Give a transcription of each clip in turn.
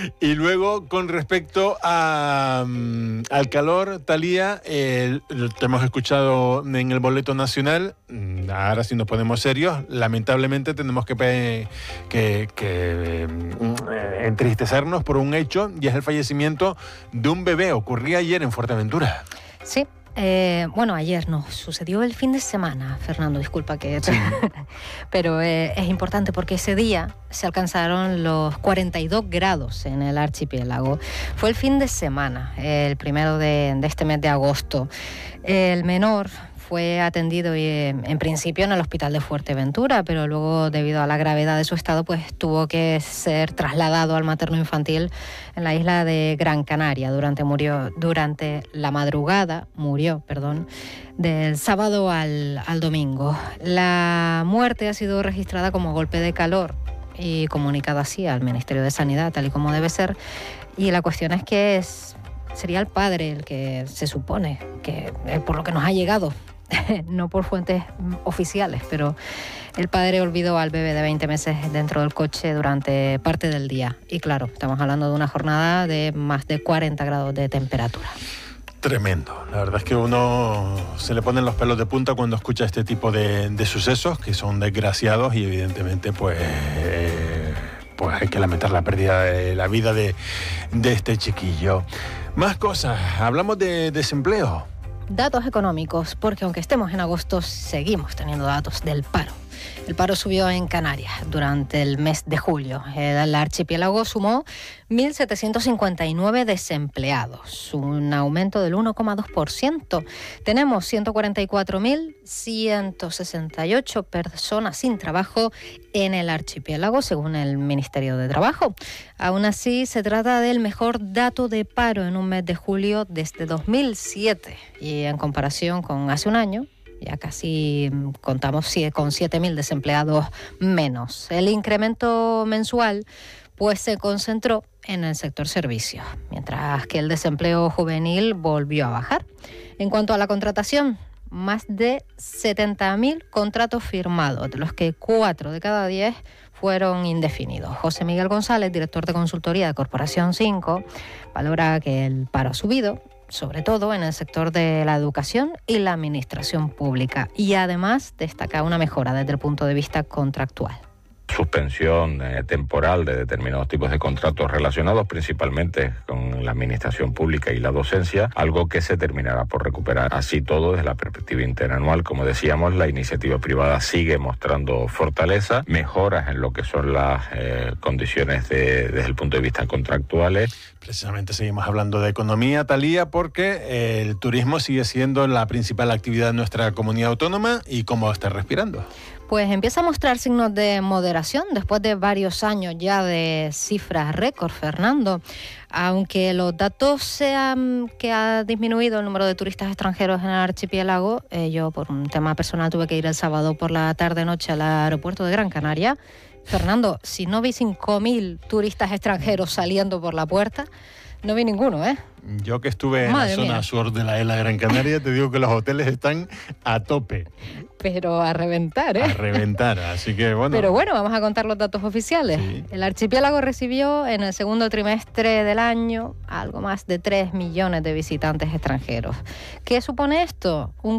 Y luego, con respecto al calor, Thalía, te hemos escuchado en el boleto nacional. Ahora sí nos ponemos serios. Lamentablemente tenemos que entristecernos por un hecho, y es el fallecimiento de un bebé. Ocurría ayer en Fuerteventura. Sí. Bueno, ayer no, sucedió el fin de semana, Fernando, disculpa que... Sí. Pero es importante porque ese día se alcanzaron los 42 grados en el archipiélago. Fue el fin de semana, el primero de este mes de agosto. El menor fue atendido en principio en el hospital de Fuerteventura, pero luego, debido a la gravedad de su estado, pues tuvo que ser trasladado al materno infantil en la isla de Gran Canaria. Durante la madrugada, del sábado al domingo. La muerte ha sido registrada como golpe de calor y comunicada así al Ministerio de Sanidad, tal y como debe ser. Y la cuestión es que sería el padre el que se supone, que por lo que nos ha llegado, no por fuentes oficiales, pero el padre olvidó al bebé de 20 meses dentro del coche durante parte del día. Y claro, estamos hablando de una jornada de más de 40 grados de temperatura. Tremendo. La verdad es que uno se le ponen los pelos de punta cuando escucha este tipo de sucesos, que son desgraciados, y evidentemente pues hay que lamentar la pérdida de la vida de este chiquillo. Más cosas. Hablamos de desempleo. Datos económicos, porque aunque estemos en agosto, seguimos teniendo datos del paro. El paro subió en Canarias durante el mes de julio. El archipiélago sumó 1.759 desempleados, un aumento del 1,2%. Tenemos 144.168 personas sin trabajo en el archipiélago, según el Ministerio de Trabajo. Aún así, se trata del mejor dato de paro en un mes de julio desde 2007. Y en comparación con hace un año, ya casi contamos con 7.000 desempleados menos. El incremento mensual pues se concentró en el sector servicios, mientras que el desempleo juvenil volvió a bajar. En cuanto a la contratación, más de 70.000 contratos firmados, de los que 4 de cada 10 fueron indefinidos. José Miguel González, director de consultoría de Corporación 5, valora que el paro ha subido, sobre todo en el sector de la educación y la administración pública, y además destaca una mejora desde el punto de vista contractual. Suspensión temporal de determinados tipos de contratos relacionados principalmente con la administración pública y la docencia, algo que se terminará por recuperar. Así todo, desde la perspectiva interanual, como decíamos, la iniciativa privada sigue mostrando fortaleza, mejoras en lo que son las condiciones desde el punto de vista contractuales. Precisamente seguimos hablando de economía, Thalía, porque el turismo sigue siendo la principal actividad de nuestra comunidad autónoma. ¿Y cómo está respirando? Pues empieza a mostrar signos de moderación después de varios años ya de cifras récord, Fernando. Aunque los datos sean que ha disminuido el número de turistas extranjeros en el archipiélago, yo por un tema personal tuve que ir el sábado por la tarde-noche al aeropuerto de Gran Canaria. Fernando, si no vi 5.000 turistas extranjeros saliendo por la puerta, no vi ninguno, ¿eh? Yo que estuve en la zona sur de la isla Gran Canaria, te digo que los hoteles están a tope. Pero a reventar, ¿eh? A reventar, así que bueno. Pero bueno, vamos a contar los datos oficiales. Sí. El archipiélago recibió en el segundo trimestre del año algo más de 3 millones de visitantes extranjeros. ¿Qué supone esto? Un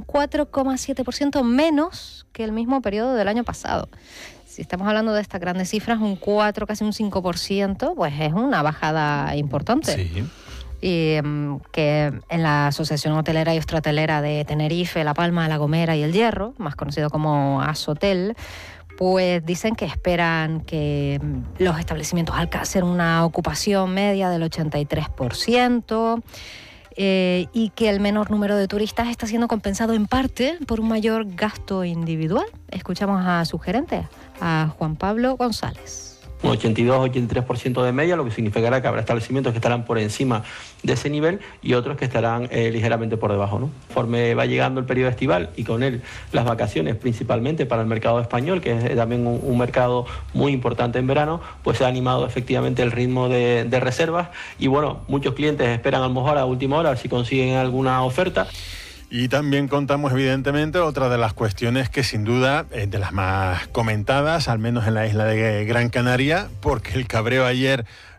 4,7% menos que el mismo periodo del año pasado. Si estamos hablando de estas grandes cifras, un 4, casi un 5%, pues es una bajada importante. Sí. Y que en la Asociación Hotelera y Hostratelera de Tenerife, La Palma, La Gomera y El Hierro, más conocido como Ashotel, pues dicen que esperan que los establecimientos alcancen una ocupación media del 83%, y que el menor número de turistas está siendo compensado en parte por un mayor gasto individual. Escuchamos a su gerente, a Juan Pablo González. Un 82-83% de media, lo que significará que habrá establecimientos que estarán por encima de ese nivel y otros que estarán ligeramente por debajo, ¿no? Conforme va llegando el periodo estival y con él las vacaciones, principalmente para el mercado español, que es también un mercado muy importante en verano, pues se ha animado efectivamente el ritmo de reservas y bueno, muchos clientes esperan a lo mejor a última hora si consiguen alguna oferta. Y también contamos, evidentemente, otra de las cuestiones que sin duda es de las más comentadas, al menos en la isla de Gran Canaria, porque el cabreo ayer